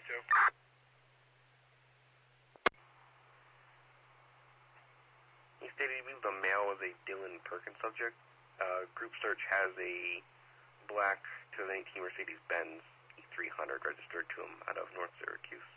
2. He stated he believes the male was a Dylan Perkins subject. Group search has a black 2018 Mercedes-Benz E300 registered to him out of North Syracuse.